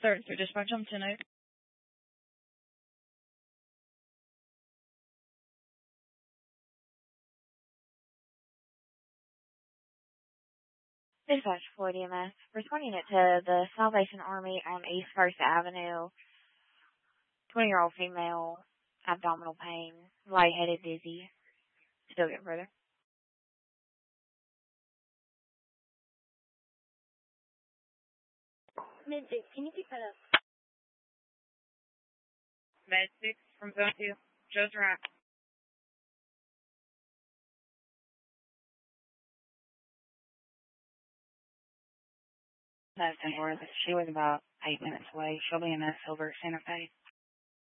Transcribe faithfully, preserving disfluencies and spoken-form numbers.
Third through dispatch on ten eight. Dispatch Floyd E M S, responding it to the Salvation Army on East First Avenue. twenty-year-old female, abdominal pain, lightheaded, dizzy. Still getting further. Mid six, can you pick that up? Med six from zone two. Joe's right. That's temporary. She was about eight minutes away. She'll be in that Silver Santa Fe.